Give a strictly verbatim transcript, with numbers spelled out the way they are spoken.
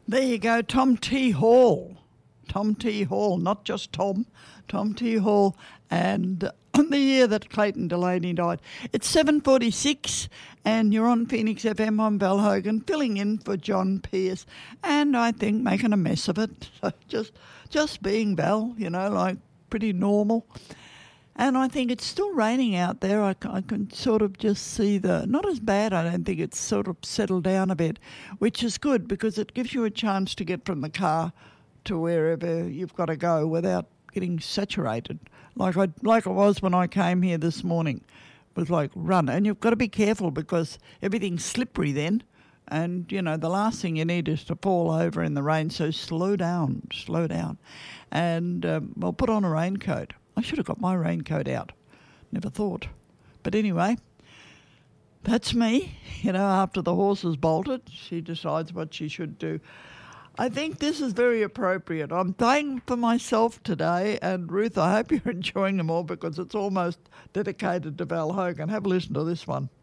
There you go, Tom T. Hall. Tom T. Hall, not just Tom, Tom T. Hall, and the year that Clayton Delaney died. It's seven forty-six, and you're on Phoenix F M. I'm Val Hogan, filling in for John Pierce, and I think making a mess of it. So just, just being Val, you know, like pretty normal. And I think it's still raining out there. I, I can sort of just see the, not as bad, I don't think. It's sort of settled down a bit, which is good because it gives you a chance to get from the car to wherever you've got to go without getting saturated. Like I like I was when I came here this morning. It was like run. And you've got to be careful because everything's slippery then. And, you know, the last thing you need is to fall over in the rain. So slow down, slow down. And, um, well, put on a raincoat. I should have got my raincoat out. Never thought. But anyway, that's me. You know, after the horse has bolted, she decides what she should do. I think this is very appropriate. I'm playing for myself today, and Ruth, I hope you're enjoying them all because it's almost dedicated to Val Hogan. Have a listen to this one.